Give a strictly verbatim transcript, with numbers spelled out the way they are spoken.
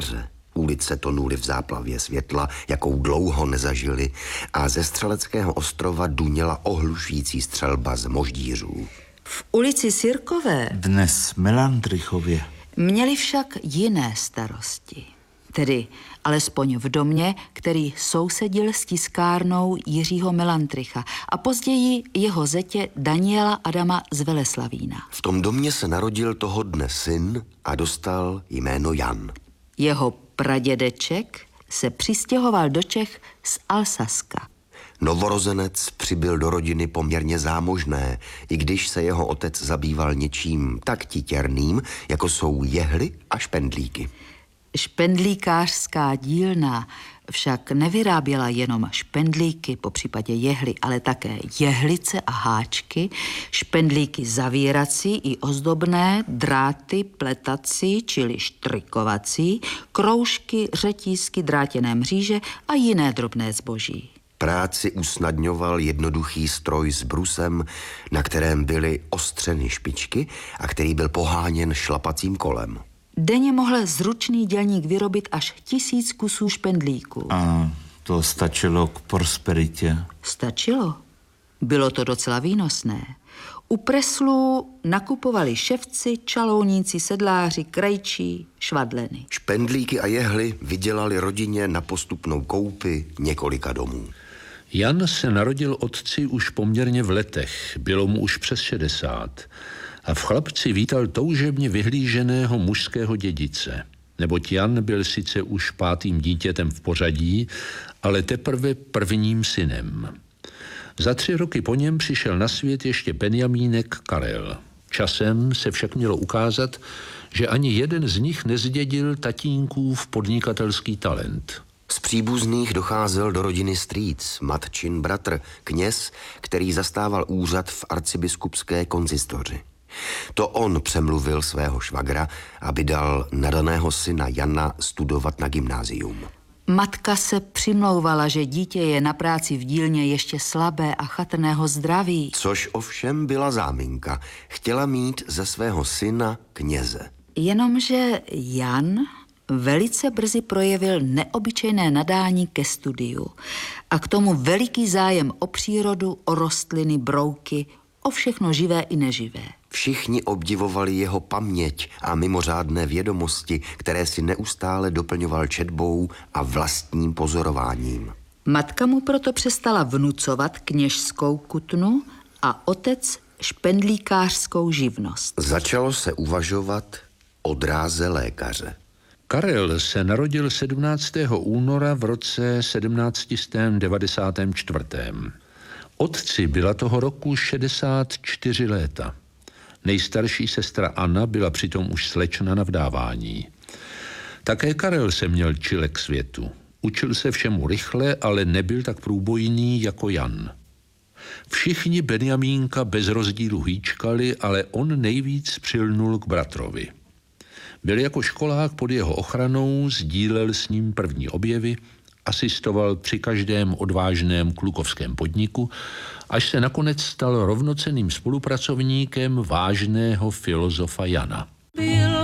Ulice tonuly v záplavě světla, jakou dlouho nezažili, a ze Střeleckého ostrova duněla ohlušující střelba z moždířů. V ulici Sirkové, dnes Melandrychově, měli však jiné starosti. Tedy alespoň v domě, který sousedil s tiskárnou Jiřího Melandrycha a později jeho zetě Daniela Adama z Veleslavína. V tom domě se narodil toho dne syn a dostal jméno Jan. Jeho pradědeček se přistěhoval do Čech z Alsaska. Novorozenec přibyl do rodiny poměrně zámožné, i když se jeho otec zabýval něčím tak titěrným, jako jsou jehly a špendlíky. Špendlíkářská dílna však nevyráběla jenom špendlíky, popřípadě jehly, ale také jehlice a háčky, špendlíky zavírací i ozdobné, dráty pletací, čili štrikovací, kroužky, řetízky, drátěné mříže a jiné drobné zboží. Práci usnadňoval jednoduchý stroj s brusem, na kterém byly ostřeny špičky a který byl poháněn šlapacím kolem. Denně mohl zručný dělník vyrobit až tisíc kusů špendlíků. A to stačilo k prosperitě? Stačilo. Bylo to docela výnosné. U preslů nakupovali ševci, čalouníci, sedláři, krejčí, švadleny. Špendlíky a jehly vydělali rodině na postupnou koupi několika domů. Jan se narodil otci už poměrně v letech, bylo mu už přes šedesát. A v chlapci vítal toužebně vyhlíženého mužského dědice. Neboť Jan byl sice už pátým dítětem v pořadí, ale teprve prvním synem. Za tři roky po něm přišel na svět ještě Benjamínek Karel. Časem se však mělo ukázat, že ani jeden z nich nezdědil tatínkův podnikatelský talent. Z příbuzných docházel do rodiny strýc, matčin bratr, kněz, který zastával úřad v arcibiskupské konzistoři. To on přemluvil svého švagra, aby dal nadaného syna Jana studovat na gymnázium. Matka se přimlouvala, že dítě je na práci v dílně ještě slabé a chatrného zdraví. Což ovšem byla záminka. Chtěla mít ze svého syna kněze. Jenomže Jan velice brzy projevil neobyčejné nadání ke studiu a k tomu veliký zájem o přírodu, o rostliny, brouky, o všechno živé i neživé. Všichni obdivovali jeho paměť a mimořádné vědomosti, které si neustále doplňoval četbou a vlastním pozorováním. Matka mu proto přestala vnucovat kněžskou kutnu a otec špendlíkářskou živnost. Začalo se uvažovat o dráze lékaře. Karel se narodil sedmnáctého února v roce sedmnáct set devadesát čtyři. Otci byla toho roku šedesát čtyři léta. Nejstarší sestra Anna byla přitom už slečna na vdávání. Také Karel se měl čile k světu. Učil se všemu rychle, ale nebyl tak průbojný jako Jan. Všichni Benjamínka bez rozdílu hýčkali, ale on nejvíc přilnul k bratrovi. Byl jako školák pod jeho ochranou, sdílel s ním první objevy, asistoval při každém odvážném klukovském podniku, až se nakonec stal rovnocenným spolupracovníkem vážného filozofa Jana.